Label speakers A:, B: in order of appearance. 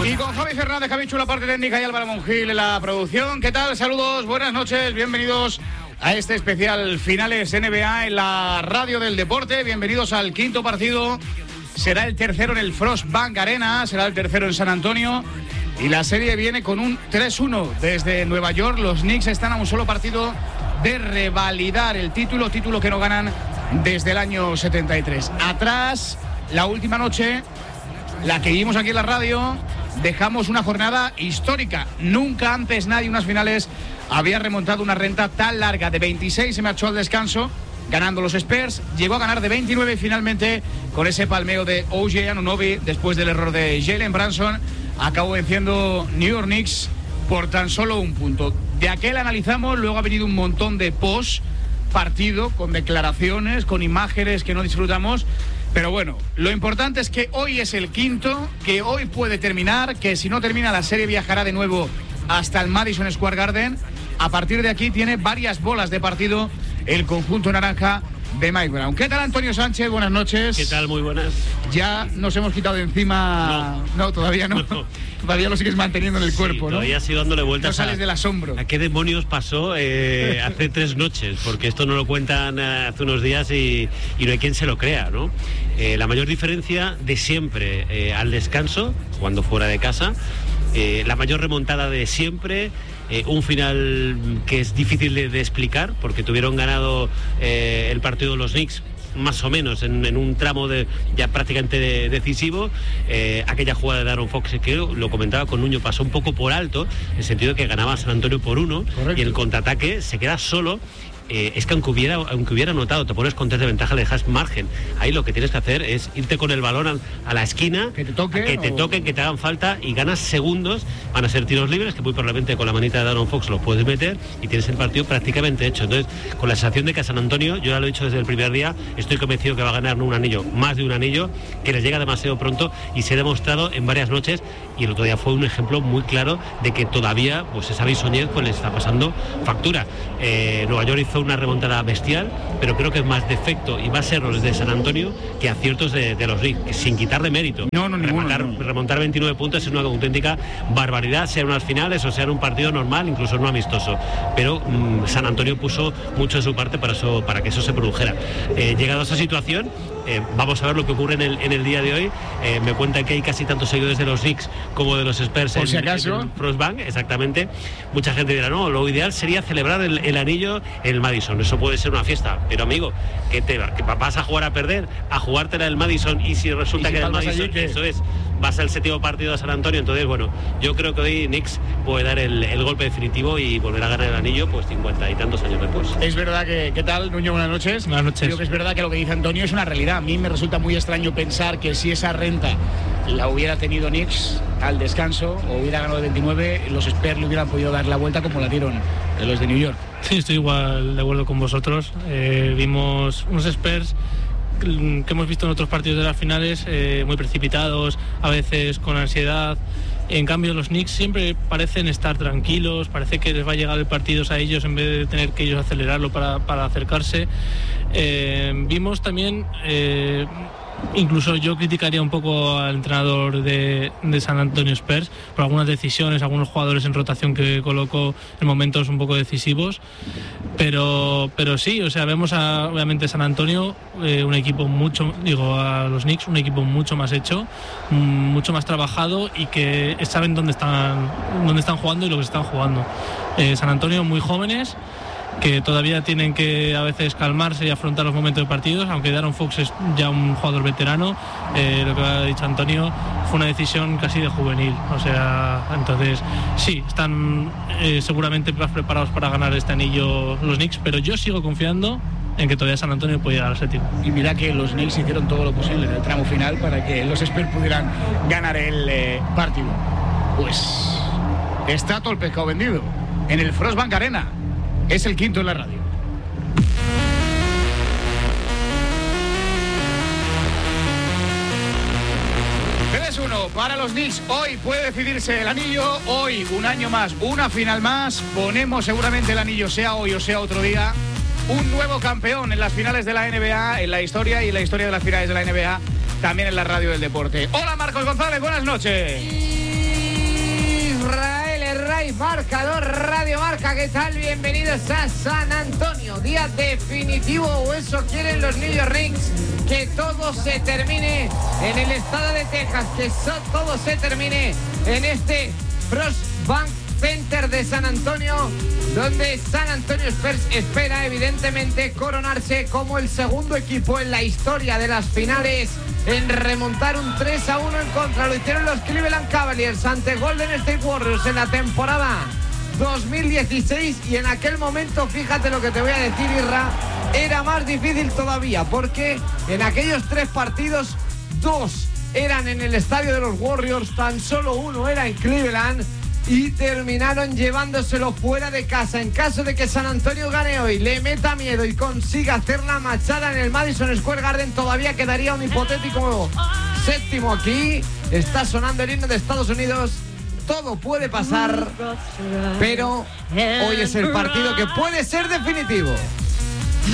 A: Y con Javi Fernández, Javichu, la parte técnica, y Álvaro Mongil en la producción. ¿Qué tal? Saludos, buenas noches, bienvenidos a este especial Finales NBA en la radio del deporte. Bienvenidos al quinto partido. Será el tercero en el Frost Bank Arena, será el tercero en San Antonio. Y la serie viene con un 3-1 desde Nueva York. Los Knicks están a un solo partido de revalidar el título que no ganan desde el año 73. Atrás, la última noche, la que vimos aquí en la radio, dejamos una jornada histórica. Nunca antes nadie en unas finales había remontado una renta tan larga. De 26 se marchó al descanso, ganando los Spurs. Llegó a ganar de 29 y finalmente, con ese palmeo de OG Anunoby, después del error de Jalen Brunson, acabó venciendo New York Knicks por tan solo un punto. De aquel analizamos, luego ha venido un montón de post partido, con declaraciones, con imágenes que no disfrutamos. Pero bueno, lo importante es que hoy es el quinto, que hoy puede terminar, que si no termina la serie viajará de nuevo hasta el Madison Square Garden. A partir de aquí tiene varias bolas de partido el conjunto naranja de Mike Brown. ¿Qué tal, Antonio Sánchez? Buenas noches.
B: ¿Qué tal? Muy buenas.
A: ¿Ya nos hemos quitado de encima? No, todavía no. Todavía lo sigues manteniendo en el cuerpo, ¿no?
B: Todavía sigo dándole vueltas.
A: No sales del asombro.
B: ¿A qué demonios pasó hace 3 noches? Porque esto no lo cuentan hace unos días y no hay quien se lo crea, ¿no? La mayor diferencia de siempre al descanso, cuando fuera de casa, la mayor remontada de siempre. Un final que es difícil de explicar, porque tuvieron ganado el partido de los Knicks más o menos en un tramo ya prácticamente decisivo. Aquella jugada de Aaron Fox, que lo comentaba con Nuño, pasó un poco por alto, en el sentido de que ganaba San Antonio por 1. Correcto. Y el contraataque se queda solo. Es que aunque hubiera anotado, te pones con 3 de ventaja, le dejas margen. Ahí lo que tienes que hacer es irte con el balón a la esquina, que te toquen, que te hagan falta, y ganas segundos. Van a ser tiros libres, que muy probablemente con la manita de Aaron Fox lo puedes meter, y tienes el partido prácticamente hecho. Entonces, con la sensación de que a San Antonio, yo ya lo he dicho desde el primer día, estoy convencido que va a ganar un anillo, más de un anillo, que les llega demasiado pronto, y se ha demostrado en varias noches. Y el otro día fue un ejemplo muy claro de que todavía pues esa bisoñez pues le está pasando factura. Nueva York hizo una remontada bestial, pero creo que es más defecto y más errores de San Antonio que aciertos de los Knicks, sin quitarle mérito. Remontar 29 puntos es una auténtica barbaridad, sean unas finales o sea un partido normal, incluso no amistoso. Pero San Antonio puso mucho de su parte para que eso se produjera. Llegado a esa situación, vamos a ver lo que ocurre en el día de hoy. Me cuentan que hay casi tantos seguidores de los Knicks como de los Spurs
A: por si acaso.
B: En Frost Bank, exactamente. Mucha gente dirá, no, lo ideal sería celebrar el anillo en el Madison. Eso puede ser una fiesta, pero amigo, que vas a jugar a perder, a jugártela en el Madison, y si resulta que en el Madison, allí, eso es, vas al 7º partido de San Antonio. Entonces, bueno, yo creo que hoy Knicks puede dar el golpe definitivo y volver a ganar el anillo, pues 50 y tantos años después.
A: Es verdad que, ¿qué tal, Nuño? Buenas noches.
C: Buenas noches.
A: Creo que es verdad que lo que dice Antonio es una realidad. A mí me resulta muy extraño pensar que si esa renta la hubiera tenido Knicks al descanso o hubiera ganado de 29, los Spurs le hubieran podido dar la vuelta como la dieron los de New York.
C: Sí, estoy igual de acuerdo con vosotros. Vimos unos Spurs que hemos visto en otros partidos de las finales, muy precipitados, a veces con ansiedad. En cambio, los Knicks siempre parecen estar tranquilos, parece que les va a llegar el partido a ellos en vez de tener que ellos acelerarlo para acercarse. Vimos también, incluso yo criticaría un poco al entrenador de San Antonio Spurs por algunas decisiones, algunos jugadores en rotación que colocó en momentos un poco decisivos, pero sí, o sea, vemos obviamente San Antonio, un equipo a los Knicks, un equipo mucho más hecho, mucho más trabajado, y que saben dónde están jugando y lo que están jugando. San Antonio muy jóvenes, que todavía tienen que a veces calmarse y afrontar los momentos de partidos, aunque Aaron Fox es ya un jugador veterano. Lo que ha dicho Antonio fue una decisión casi de juvenil, o sea, entonces sí, están seguramente más preparados para ganar este anillo los Knicks, pero yo sigo confiando en que todavía San Antonio puede llegar al 7º.
A: Y mira que los Knicks hicieron todo lo posible en el tramo final para que los Spurs pudieran ganar el partido. Pues está todo el pescado vendido en el Frost Bank Arena. Es el quinto en la radio. Para los Knicks, hoy puede decidirse el anillo. Hoy, un año más, una final más. Ponemos seguramente el anillo, sea hoy o sea otro día. Un nuevo campeón en las finales de la NBA, en la historia y en la historia de las finales de la NBA, también en la radio del deporte. Hola, Marcos González, buenas noches.
D: Marcador Radio Marca, ¿qué tal? Bienvenidos a San Antonio, día definitivo, o eso quieren los New York Knicks, que todo se termine en el estado de Texas, que todo se termine en este Frost Bank Center de San Antonio, donde San Antonio Spurs espera evidentemente coronarse como el segundo equipo en la historia de las finales en remontar un 3-1 en contra. Lo hicieron los Cleveland Cavaliers ante Golden State Warriors en la temporada 2016, y en aquel momento, fíjate lo que te voy a decir, Irra, era más difícil todavía, porque en aquellos 3 partidos, 2 eran en el estadio de los Warriors, tan solo 1 era en Cleveland, y terminaron llevándoselo fuera de casa. En caso de que San Antonio gane hoy, le meta miedo y consiga hacer la machada en el Madison Square Garden, todavía quedaría un hipotético 7º aquí. Está sonando el himno de Estados Unidos. Todo puede pasar, pero hoy es el partido que puede ser definitivo.